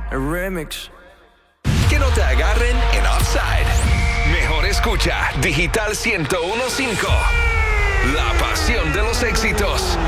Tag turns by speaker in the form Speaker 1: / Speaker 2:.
Speaker 1: El remix.
Speaker 2: Que no te agarren en offside. Mejor escucha Digital 101.5. La pasión de los éxitos.